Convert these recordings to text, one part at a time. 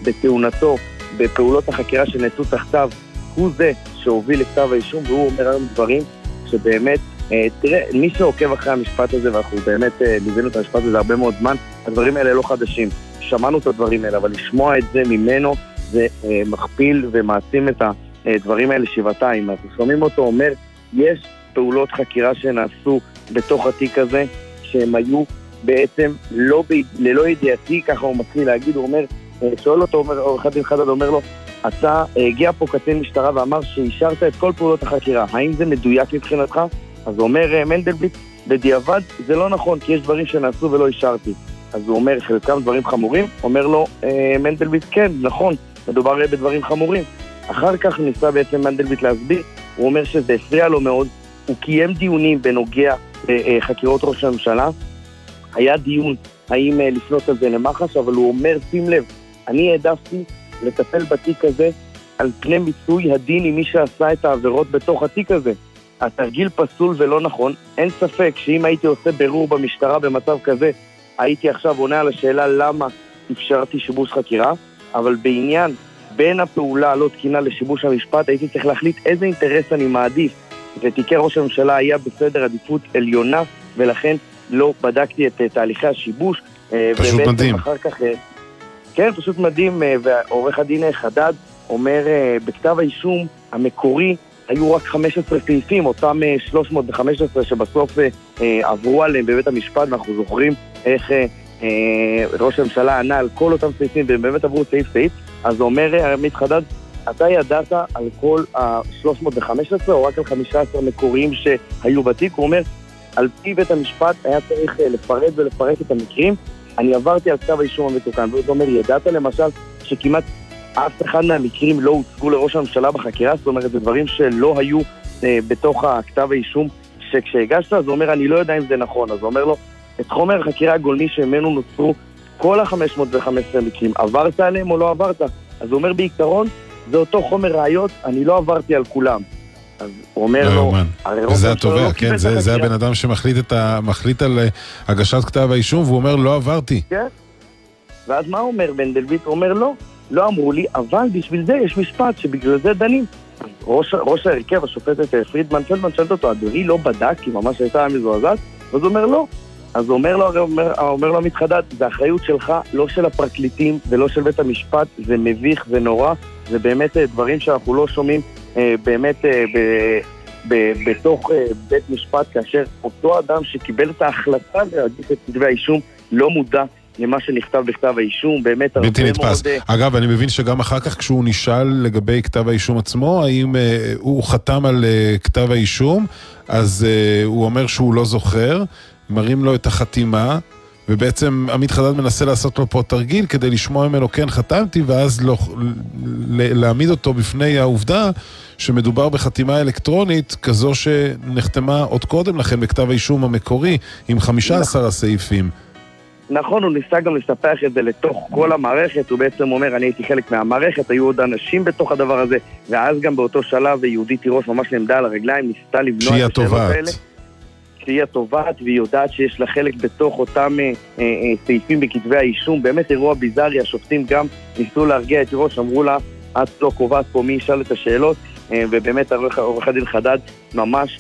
בתאונתו, בפעולות החקירה שנעשו תחתיו, הוא זה שהוביל לכתב האישום, והוא אומר היום דברים שבאמת, תראה, מי שעוקב אחרי המשפט הזה, ואנחנו באמת ליווינו את המשפט הזה הרבה מאוד זמן, הדברים האלה לא חדשים. שמענו את הדברים האלה, אבל לשמוע את זה ממנו, זה מכפיל ומעצים את הדברים האלה שבעתיים. אנחנו שומעים אותו אומר, יש פעולות חקירה שנעשו בתוך התיק הזה, שהם היו בעצם ללא ידיעתי, ככה הוא מתחיל להגיד, הוא אומר, שואל אותו, עורך הדין חדד אומר לו, אתה הגיע פה קצין משטרה ואמר שאישרת את כל פעולות החקירה, האם זה מדויק מבחינתך? אז הוא אומר, מנדלבליט, בדיעבד זה לא נכון, כי יש דברים שנעשו ולא אישרתי. אז הוא אומר, חלקם דברים חמורים, אומר לו, מנדלבליט, כן, נכון, מדובר בדברים חמורים. אחר כך ניסה בעצם מנדלבליט להסביר, הוא אומר שזה הפריע לו מאוד, הוא קיים דיונים בנוגע חקירות ראש הממשלה, היה דיון האם לפנות על זה למח"ש, אבל הוא אומר, שים לב, אני העדפתי לטפל בתיק הזה על פני מיצוי הדין עם מי שעשה את העבירות בתוך התיק הזה. התרגיל פסול ולא נכון, אין ספק שאם הייתי עושה בירור במשטרה במצב כזה, הייתי עכשיו עונה על השאלה למה אפשרתי שיבוש חקירה, אבל בעניין בין הפעולה לא תקינה לשיבוש המשפט, הייתי צריך להחליט איזה אינטרס אני מעדיף, ותיקי ראש הממשלה היה בסדר עדיפות עליונה, ולכן לא בדקתי את תהליכי השיבוש. פשוט מדהים. אחר כך, כן, פשוט מדהים, ועורך הדין חדד אומר, בכתב האישום המקורי, היו רק 15 סעיפים, אותם 315 שבסוף עברו עליהם בבית המשפט, ואנחנו זוכרים איך ראש הממשלה ענה על כל אותם סעיפים, והם באמת עברו סעיף, אז אומר עמית חדד, אתה ידעת על כל ה-315 או רק על 15 מקוריים שהיו בתיק? הוא אומר, על פי בית המשפט היה צריך לפרט ולפרט את המקרים, אני עברתי על כתב האישום המתוקן, והוא אומר, ידעת למשל שכמעט אף אחד מהמקרים לא הוצגו לראש הממשלה בחקירה, זאת אומרת, זה דברים שלא היו בתוך הכתב האישום שכשהגשת, אז הוא אומר, אני לא יודע אם זה נכון, אז הוא אומר לו, את חומר החקירה הגולמי שממנו נוצרו כל ה-515 מקרים, עברת עליהם או לא עברת? אז הוא אומר, בעיקרון, זה אותו חומר ראיות, אני לא עברתי על כולם. אז הוא אומר לו, וזה התובע, כן, זה הבן אדם שמחליט על הגשת כתב האישום, והוא אומר, לא עברתי. כן, ואז מה אומר מנדלבליט? הוא אומר, לא אמרו לי, אבל בשביל זה יש משפט שבגלל זה דנים. ראש ההרכב, השופטת פרידמן פלדמן, שואלת אותו, אדוני לא בדק, כי ממש הייתה מזועזעת, אז הוא אומר, לא. אז הוא אומר לו מתחדד, זה האחריות שלך, לא של הפרקליטים ולא של בית המשפט, זה מביך ונורא, זה באמת דברים שאנחנו לא שומעים באמת בתוך בית משפט, כאשר אותו אדם שקיבל את ההחלטה להגיש את כתבי האישום לא מודע למה שנכתב בכתב האישום, באמת בלתי נתפס. אגב, אני מבין שגם אחר כך כשהוא נשאל לגבי כתב האישום עצמו, האם הוא חתם על כתב האישום, אז הוא אומר שהוא לא זוכר, מרים לו את החתימה, ובעצם עמית חדד מנסה לעשות לו פה תרגיל כדי לשמוע ממנו, כן חתמתי, ואז להעמיד אותו בפני העובדה שמדובר בחתימה אלקטרונית כזו שנחתמה עוד קודם לכן בכתב האישום המקורי עם 15 הסעיפים. נכון, הוא ניסה גם לספח את זה לתוך כל המערכת, הוא בעצם אומר, אני הייתי חלק מהמערכת, היו עוד אנשים בתוך הדבר הזה, ואז גם באותו שלב יהודית תירוש ממש נעמדה על הרגליים, ניסתה לבנוע את השאלות האלה. שהיא התובעת, והיא יודעת שיש לה חלק בתוך אותם סעיפים בכתבי האישום, באמת אירוע ביזארי, השופטים גם ניסו להרגיע את תירוש, אמרו לה, את לא קובעת פה מי ישאל את השאלות, ובאמת עורך הדין חדד ממש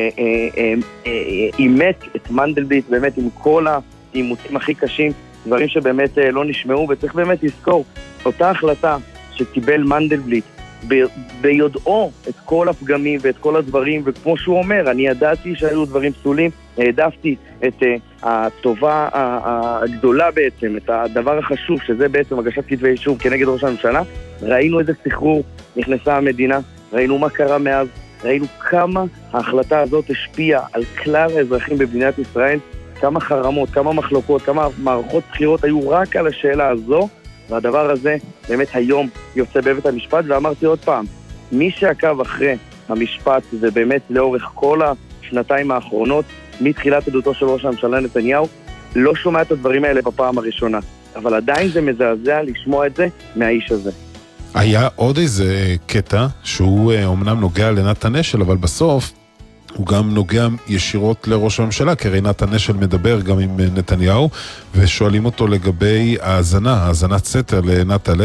אימת את מנדלבליט, באמת עם כל האימוצים הכי קשים, דברים שבאמת לא נשמעו, וצריך באמת לזכור, אותה החלטה שקיבל מנדלבליט, ביודעו את כל הפגמים ואת כל הדברים, וכמו שהוא אומר, אני ידעתי שהיו דברים פסולים, העדפתי את הטובה הגדולה בעצם, את הדבר החשוב, שזה בעצם הגשת כתבי אישום כנגד ראש הממשלה. ראינו איזה סחרור נכנסה המדינה, ראינו מה קרה מאז, ראינו כמה ההחלטה הזאת השפיעה על כלל האזרחים במדינת ישראל, כמה חרמות, כמה מחלוקות, כמה מערכות בחירות היו רק על השאלה הזו, והדבר הזה באמת היום יוצא בבית המשפט, ואמרתי עוד פעם, מי שעקב אחרי המשפט, זה באמת לאורך כל השנתיים האחרונות, מתחילת עדותו של ראש הממשלה נתניהו, לא שומע את הדברים האלה בפעם הראשונה, אבל עדיין זה מזעזע לשמוע את זה מהאיש הזה. היה עוד איזה קטע שהוא אומנם נוגע לנתן אשל, אבל בסוף הוא גם נוגע ישירות לראש הממשלה, כי הרי נתן אשל מדבר גם עם נתניהו, ושואלים אותו לגבי האזנת סתר לנטע